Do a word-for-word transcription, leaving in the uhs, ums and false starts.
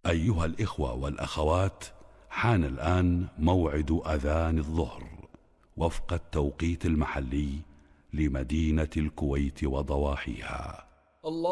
أيها الإخوة والأخوات، حان الآن موعد أذان الظهر وفق التوقيت المحلي لمدينة الكويت وضواحيها. الله